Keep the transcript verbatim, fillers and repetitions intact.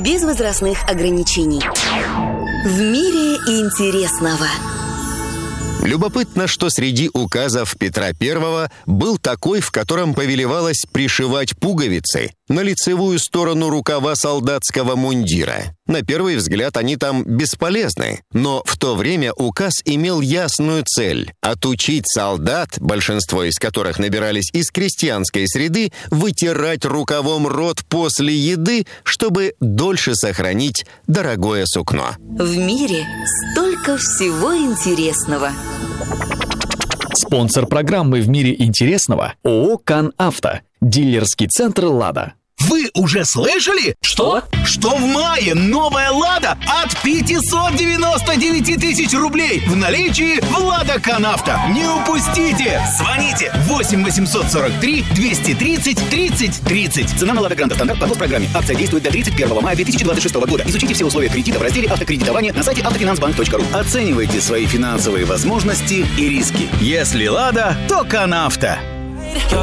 без возрастных ограничений. В мире интересного. Любопытно, что среди указов Петра Первого был такой, в котором повелевалось пришивать пуговицы на лицевую сторону рукава солдатского мундира. На первый взгляд они там бесполезны, но в то время указ имел ясную цель – отучить солдат, большинство из которых набирались из крестьянской среды, вытирать рукавом рот после еды, чтобы дольше сохранить дорогое сукно. В мире столько всего интересного. Спонсор программы «В мире интересного» ООО «Канавто». Дилерский центр «Лада». Вы уже слышали? Что? Что в мае новая «Лада» от пятьсот девяносто девять тысяч рублей в наличии в «Лада Канавто». Не упустите! Звоните восемь восемьсот сорок три двести тридцать тридцать тридцать. Цена на «Лада Гранта» стандарт по госпрограмме. Акция действует до тридцать первого мая две тысячи двадцать шестого года. Изучите все условия кредита в разделе «Автокредитование» на сайте автофинансбанк точка ру. Оценивайте свои финансовые возможности и риски. Если «Лада», то «Канавто».